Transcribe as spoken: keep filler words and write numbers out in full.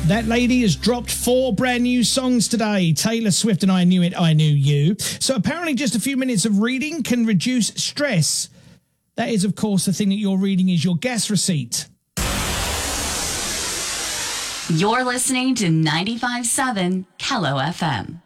That lady has dropped four brand new songs today. Taylor Swift and I Knew It, I Knew You. So apparently just a few minutes of reading can reduce stress. That is, of course, the thing that you're reading is your gas receipt. You're listening to ninety-five point seven Kello F M.